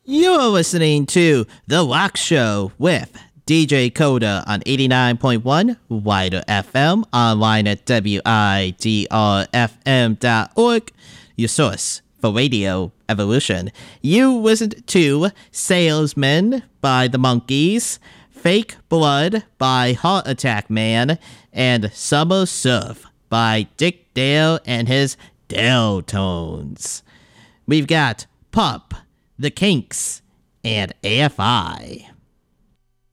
You're listening to The Rock Show with DJ Coda on 89.1 Wider FM, online at WIDRFM.org, your source for Radio Evolution. You listened to Salesman by The Monkees, Fake Blood by Heart Attack Man, and Summer Surf by Dick Dale and his Dale Tones. We've got Pup, The Kinks, and AFI.